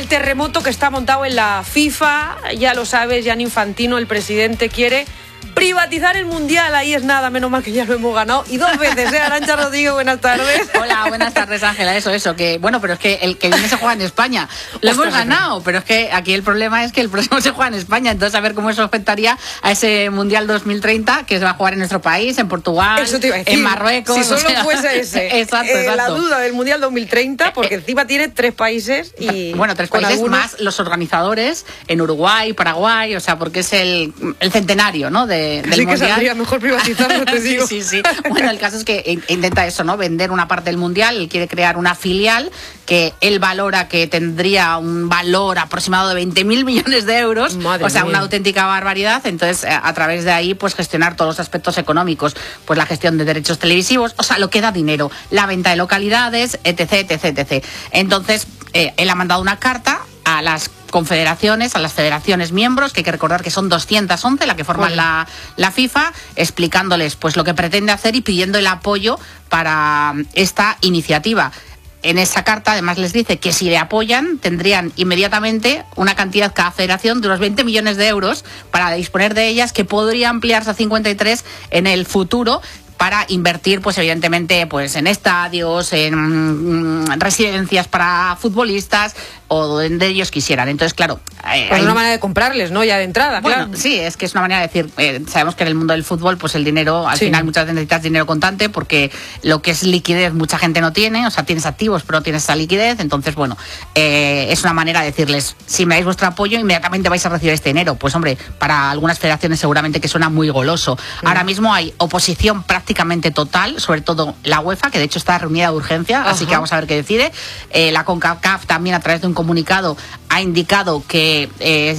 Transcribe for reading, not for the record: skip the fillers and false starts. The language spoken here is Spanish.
El terremoto que está montado en la FIFA, ya lo sabes, Gianni Infantino, el presidente, quiere privatizar el Mundial. Ahí es nada, menos mal que ya lo hemos ganado. Y 2 veces, Arantxa Rodríguez, buenas tardes. Hola, buenas tardes, Ángela. Eso, que bueno, pero es que el que viene se juega en España. Lo hemos ganado, pero es que aquí el problema es que el próximo se juega en España. Entonces, a ver cómo eso afectaría a ese Mundial 2030 que se va a jugar en nuestro país, en Portugal, en Marruecos. Si solo fuese ese. Exacto. La duda del Mundial 2030, porque encima tiene 3 países y... Bueno, 3 países algunos... más los organizadores en Uruguay, Paraguay, o sea, porque es el centenario, ¿no? Del Mundial. Que saldría mejor privatizarlo, te digo. Sí. Bueno, el caso es que intenta eso, ¿no? Vender una parte del Mundial. Él quiere crear una filial que él valora que tendría un valor aproximado de 20.000 millones de euros. Madre o sea, mía. Una auténtica barbaridad. Entonces, a través de ahí, pues gestionar todos los aspectos económicos, pues la gestión de derechos televisivos, o sea, lo que da dinero, la venta de localidades, etc. Entonces, él ha mandado una carta a las confederaciones, a las federaciones miembros, que hay que recordar que son 211 la que forman la FIFA, explicándoles pues lo que pretende hacer y pidiendo el apoyo para esta iniciativa. En esa carta además les dice que si le apoyan tendrían inmediatamente una cantidad cada federación de unos 20 millones de euros para disponer de ellas, que podría ampliarse a 53 en el futuro, para invertir, pues evidentemente, pues en estadios, en residencias para futbolistas o donde ellos quisieran. Entonces, claro... Es una manera de comprarles, ¿no? Ya de entrada, bueno, claro. Sí, es que es una manera de decir... sabemos que en el mundo del fútbol, pues el dinero, al final muchas veces necesitas dinero contante, porque lo que es liquidez mucha gente no tiene, o sea, tienes activos, pero no tienes esa liquidez. Entonces, bueno, es una manera de decirles, si me dais vuestro apoyo, inmediatamente vais a recibir este dinero. Pues hombre, para algunas federaciones seguramente que suena muy goloso. Ahora mismo hay oposición prácticamente total, sobre todo la UEFA, que de hecho está reunida de urgencia, así que vamos a ver qué decide. La CONCACAF también, a través de un comunicado, ha indicado que